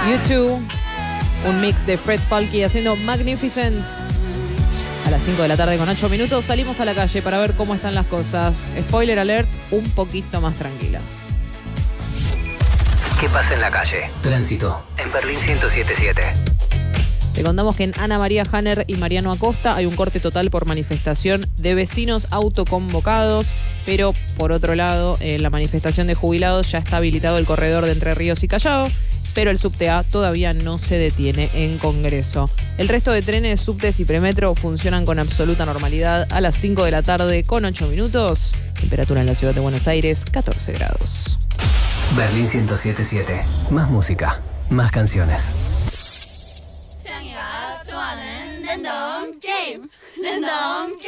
U2, un mix de Fred Falke haciendo Magnificent. A las 5 de la tarde con 8 minutos salimos a la calle para ver cómo están las cosas. Spoiler alert, un poquito más tranquilas. ¿Qué pasa en la calle? Tránsito en Berlín 107.7. Te contamos que en Ana María Hanner y Mariano Acosta hay un corte total por manifestación de vecinos autoconvocados, pero por otro lado, en la manifestación de jubilados ya está habilitado el corredor de Entre Ríos y Callao, pero el subte A todavía no se detiene en Congreso. El resto de trenes, subtes y premetro funcionan con absoluta normalidad a las 5 de la tarde con 8 minutos. Temperatura en la ciudad de Buenos Aires, 14 grados. Berlín 107.7. Más música, más canciones. 좋아하는 랜덤 게임